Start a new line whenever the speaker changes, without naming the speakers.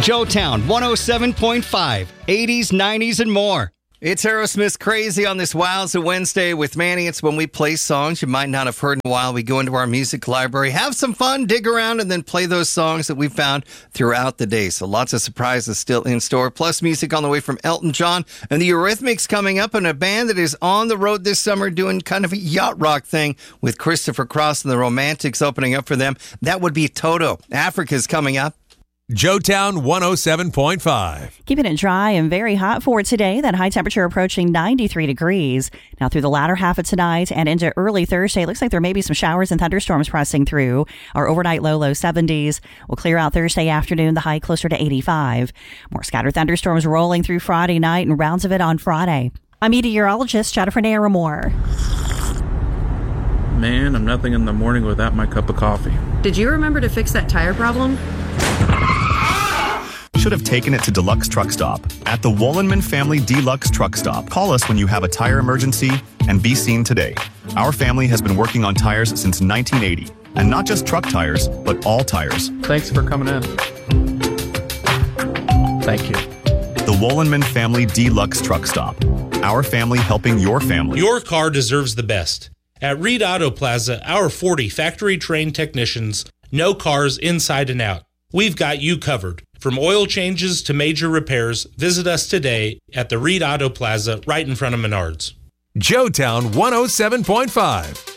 Joetown 107.5, 80s, 90s, and more. It's Aerosmith's Crazy on this Wowza Wednesday with Manny. It's when we play songs you might not have heard in a while. We go into our music library, have some fun, dig around, and then play those songs that we found throughout the day. So lots of surprises still in store, plus music on the way from Elton John and the Eurythmics coming up, and a band that is on the road this summer doing kind of a yacht rock thing with Christopher Cross and the Romantics opening up for them. That would be Toto. Africa's coming up.
Joetown 107.5.
Keeping it dry and very hot for today. That high temperature approaching 93 degrees. Now through the latter half of tonight and into early Thursday, looks like there may be some showers and thunderstorms pressing through. Our overnight low 70s. Will clear out Thursday afternoon, the high closer to 85. More scattered thunderstorms rolling through Friday night and rounds of it on Friday. I'm meteorologist Jennifer Naramore.
Man, I'm nothing in the morning without my cup of coffee.
Did you remember to fix that tire problem?
Should have taken it to Deluxe Truck Stop. At the Wollenman Family Deluxe Truck Stop, call us when you have a tire emergency and be seen today. Our family has been working on tires since 1980. And not just truck tires, but all tires.
Thanks for coming in. Thank you.
The Wollenman Family Deluxe Truck Stop. Our family helping your family.
Your car deserves the best. At Reed Auto Plaza, our 40 factory-trained technicians know cars inside and out. We've got you covered. From oil changes to major repairs, visit us today at the Reed Auto Plaza right in front of Menards.
Joetown 107.5.